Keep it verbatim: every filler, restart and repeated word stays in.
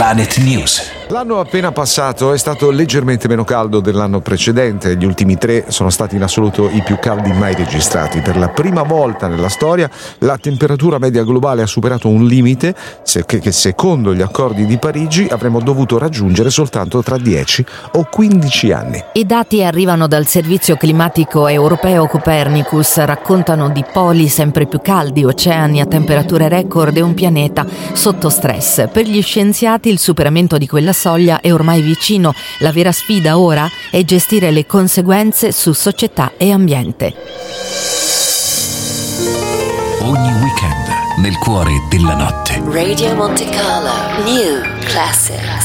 Planet News. L'anno appena passato è stato leggermente meno caldo dell'anno precedente. Gli ultimi tre sono stati in assoluto i più caldi mai registrati. Per la prima volta nella storia la temperatura media globale ha superato un limite che secondo gli accordi di Parigi avremmo dovuto raggiungere soltanto tra dieci o quindici anni. I dati arrivano dal servizio climatico europeo Copernicus, raccontano di poli sempre più caldi, oceani a temperature record e un pianeta sotto stress. Per gli scienziati il superamento di quella soglia è ormai vicino. La vera sfida ora è gestire le conseguenze su società e ambiente. Ogni weekend nel cuore della notte. Radio Monte Carlo New Classics.